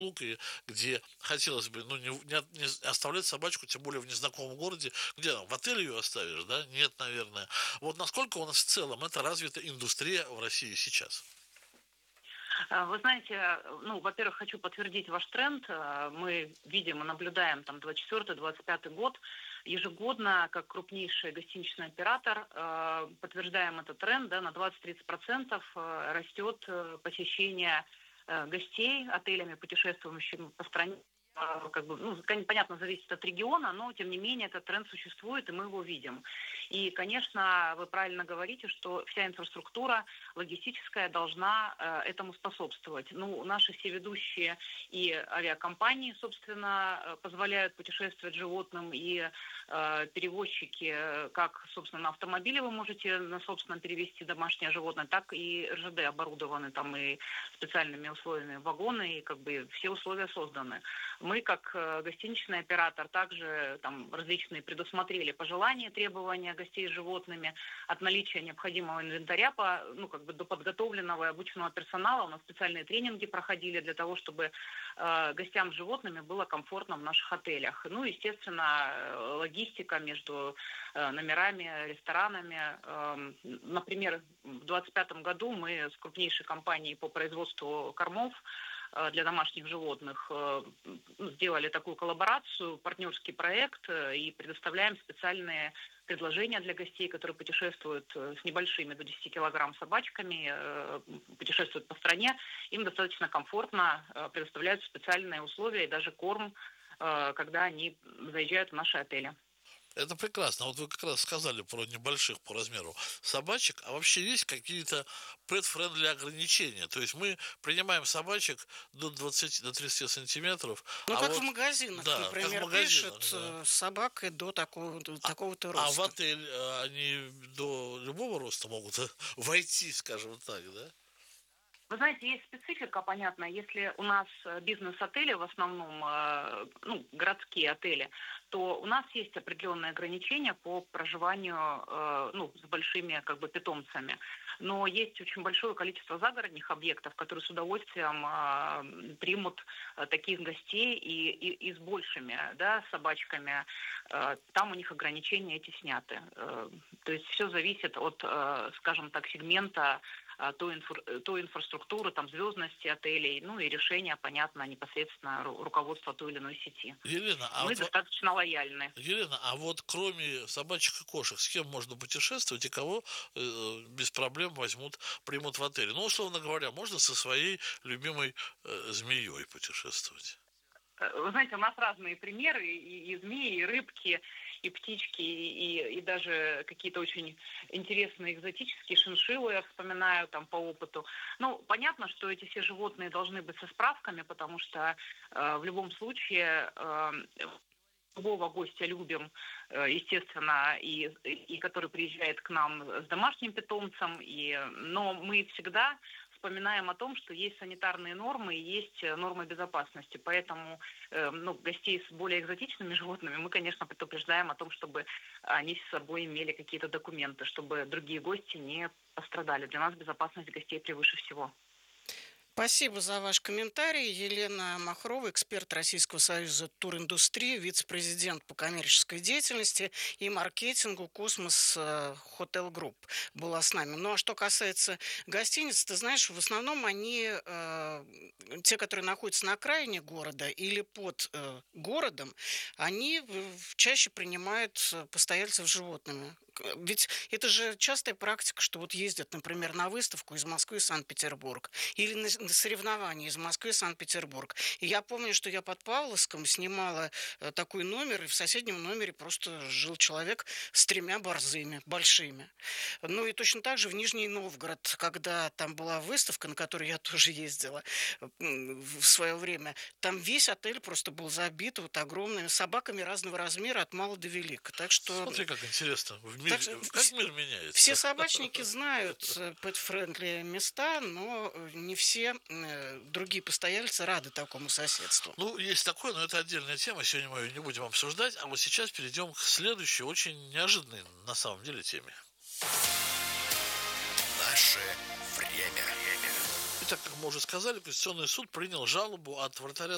и где хотелось бы, ну, не оставлять собачку, тем более в незнакомом городе, где в отеле ее оставишь, да? Нет, наверное. Вот насколько у нас в целом это развита индустрия в России сейчас? Вы знаете, ну, во-первых, хочу подтвердить ваш тренд. Мы видим и наблюдаем там 24-25 год. Ежегодно, как крупнейший гостиничный оператор, подтверждаем этот тренд, да, на 20-30% растет посещение гостей отелями, путешествующими по стране. Как бы, ну, понятно, зависит от региона, но тем не менее этот тренд существует, и мы его видим. И, конечно, вы правильно говорите, что вся инфраструктура логистическая должна этому способствовать. Ну, наши все ведущие и авиакомпании, собственно, позволяют путешествовать животным, и перевозчики, как, собственно, на автомобиле вы можете на собственном перевезти домашнее животное, так и РЖД оборудованы там и специальными условиями вагоны, и как бы все условия созданы. Мы, как гостиничный оператор, также там различные предусмотрели пожелания, требования гостей с животными от наличия необходимого инвентаря ну, как бы до подготовленного и обученного персонала. У нас специальные тренинги проходили для того, чтобы гостям с животными было комфортно в наших отелях. Ну, естественно, логистика между номерами, ресторанами. Например, в 2025 году мы с крупнейшей компанией по производству кормов для домашних животных сделали такую коллаборацию, партнерский проект, и предоставляем специальные предложения для гостей, которые путешествуют с небольшими до 10 килограмм собачками, путешествуют по стране. Им достаточно комфортно предоставляют специальные условия и даже корм, когда они заезжают в наши отели. Это прекрасно. Вот вы как раз сказали про небольших по размеру собачек. А вообще есть какие-то pet-friendly ограничения? То есть мы принимаем собачек до 20, до 30 сантиметров, Ну, а как в вот, магазинах, да, как в например, магазинах, пишет да. с собакой до такого-то А в роста. отель они до любого роста могут войти, скажем так, да? Вы знаете, есть специфика, понятно. Если у нас бизнес-отели, в основном, ну, городские отели, то у нас есть определенные ограничения по проживанию, ну, с большими, как бы, питомцами. Но есть очень большое количество загородных объектов, которые с удовольствием примут таких гостей и с большими, да, собачками. Там у них ограничения эти сняты. То есть все зависит от, скажем так, сегмента той инфраструктуры, там, звездности отелей, ну и решения, понятно, непосредственно руководства той или иной сети. Елена, а Мы вот достаточно лояльны. Елена, а вот кроме собачек и кошек, с кем можно путешествовать и кого без проблем возьмут, примут в отеле? Ну, условно говоря, можно со своей любимой змеей путешествовать. Вы знаете, у нас разные примеры, и змеи, и рыбки, и птички, и даже какие-то очень интересные экзотические шиншиллы, я вспоминаю там по опыту. Ну, понятно, что эти все животные должны быть со справками, потому что в любом случае любого гостя любим, естественно, и который приезжает к нам с домашним питомцем, но мы всегда вспоминаем о том, что есть санитарные нормы и есть нормы безопасности. Поэтому ну, гостей с более экзотичными животными мы, конечно, предупреждаем о том, чтобы они с собой имели какие-то документы, чтобы другие гости не пострадали. Для нас безопасность гостей превыше всего. Спасибо за ваш комментарий. Елена Махрова, эксперт Российского союза туриндустрии, вице-президент по коммерческой деятельности и маркетингу «Космос Хотел Групп» была с нами. Ну а что касается гостиниц, ты знаешь, в основном они, те, которые находятся на окраине города или под городом, они чаще принимают постояльцев с животными. Ведь это же частая практика, что вот ездят, например, на выставку из Москвы в Санкт-Петербург или на соревнования из Москвы в Санкт-Петербург. И я помню, что я под Павловском снимала такой номер, и в соседнем номере просто жил человек с 3 борзыми, большими. Ну и точно так же в Нижний Новгород, когда там была выставка, на которую я тоже ездила в свое время, там весь отель просто был забит вот огромными собаками разного размера от мала до велика. Так что Смотри, как интересно. так что Как мир все меняется. собачники знают pet-friendly места, но не все другие постояльцы рады такому соседству. Ну, есть такое, но это отдельная тема. Сегодня мы ее не будем обсуждать. А вот сейчас перейдем к следующей, очень неожиданной на самом деле теме. Наше время. Итак, как мы уже сказали, Конституционный суд принял жалобу от вратаря